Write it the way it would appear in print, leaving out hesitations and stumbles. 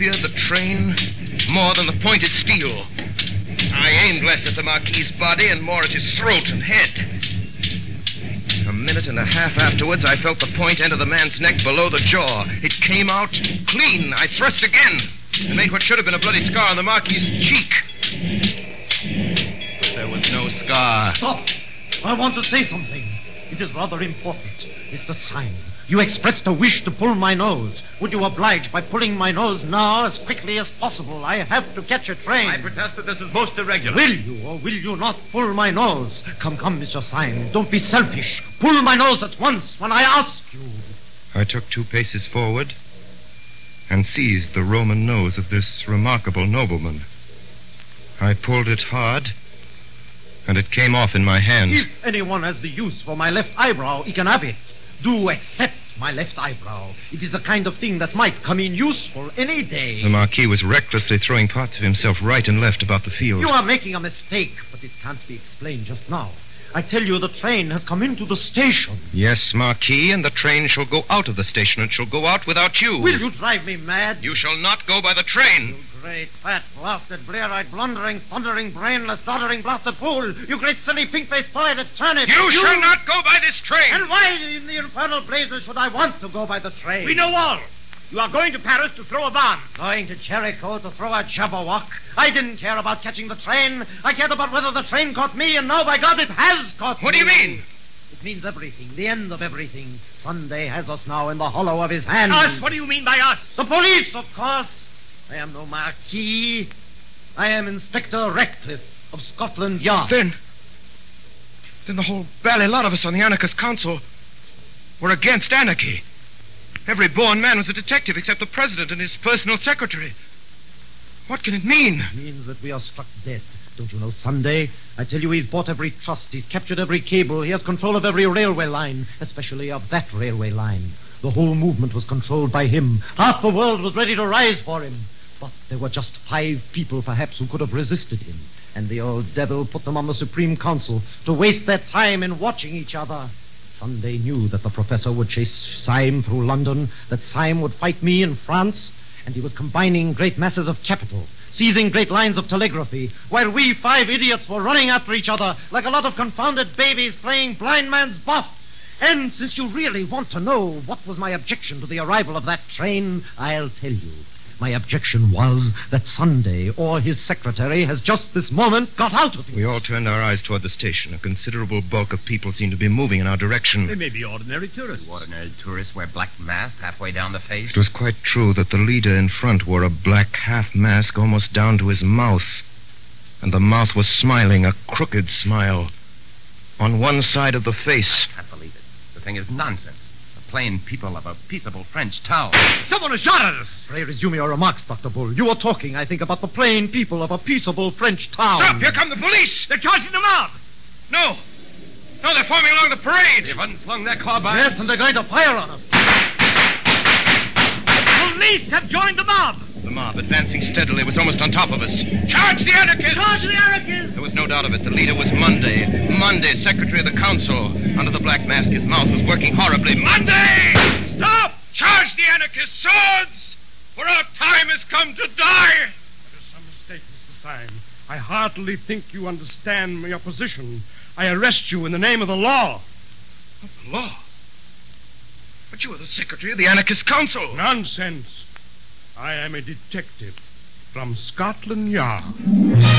feared the train more than the pointed steel. I aimed less at the Marquis's body and more at his throat and head. A minute and a half afterwards, I felt the point enter the man's neck below the jaw. It came out clean. I thrust again and made what should have been a bloody scar on the Marquis's cheek. But there was no scar. Stop! I want to say something. It is rather important. Mr. Syme, you expressed a wish to pull my nose. Would you oblige by pulling my nose now as quickly as possible? I have to catch a train. I protest that this is most irregular. Will you or will you not pull my nose? Come, Mr. Syme. Don't be selfish. Pull my nose at once when I ask you. I took 2 paces forward and seized the Roman nose of this remarkable nobleman. I pulled it hard, and it came off in my hand. If anyone has the use for my left eyebrow, he can have it. Do accept my left eyebrow. It is the kind of thing that might come in useful any day. The Marquis was recklessly throwing parts of himself right and left about the field. You are making a mistake, but it can't be explained just now. I tell you, the train has come into the station. Yes, Marquis, and the train shall go out of the station and shall go out without you. Will you drive me mad? You shall not go by the train. You great, fat, blasted, blear-eyed, blundering, thundering, brainless, doddering, blasted fool. You great, silly, pink-faced boy that turnip. You shall not go by this train. And why in the infernal blazes should I want to go by the train? We know all. You are going to Paris to throw a bomb. Going to Jericho to throw a jabberwock. I didn't care about catching the train. I cared about whether the train caught me, and now, by God, it has caught me. What do you mean? It means everything, the end of everything. Sunday has us now in the hollow of his hand. Us? What do you mean by us? The police, of course. I am no Marquis. I am Inspector Ratcliffe of Scotland Yard. Then the whole bally lot of us on the Anarchist Council were against anarchy. Every born man was a detective except the president and his personal secretary. What can it mean? It means that we are struck dead. Don't you know Sunday? I tell you, he's bought every trust. He's captured every cable. He has control of every railway line, especially of that railway line. The whole movement was controlled by him. Half the world was ready to rise for him. But there were just 5 people, perhaps, who could have resisted him. And the old devil put them on the Supreme Council to waste their time in watching each other. Sunday knew that the professor would chase Syme through London, that Syme would fight me in France, and he was combining great masses of capital, seizing great lines of telegraphy, while we 5 idiots were running after each other like a lot of confounded babies playing blind man's buff. And since you really want to know what was my objection to the arrival of that train, I'll tell you. My objection was that Sunday or his secretary has just this moment got out of it. We all turned our eyes toward the station. A considerable bulk of people seemed to be moving in our direction. They may be ordinary tourists. Ordinary tourists wear black masks halfway down the face. It was quite true that the leader in front wore a black half mask almost down to his mouth. And the mouth was smiling, a crooked smile, on one side of the face. I can't believe it. The thing is nonsense. The plain people of a peaceable French town. Someone has shot at us. Pray resume your remarks, Dr. Bull. You were talking, I think, about the plain people of a peaceable French town. Stop! Here come the police! They're charging the mob. No, they're forming along the parade. They've unslung their carbine. Yes, and they're going to fire on us. Police have joined the mob. The mob, advancing steadily, was almost on top of us. Charge the anarchists! Charge the anarchists! There was no doubt of it. The leader was Monday. Monday, secretary of the council. Under the black mask, his mouth was working horribly. Monday! Stop! Charge the anarchists! Swords! For our time has come to die! That is some mistake, Mr. Syme. I heartily think you understand my position. I arrest you in the name of the law. Of the law? But you are the secretary of the Anarchist Council. Nonsense. I am a detective from Scotland Yard.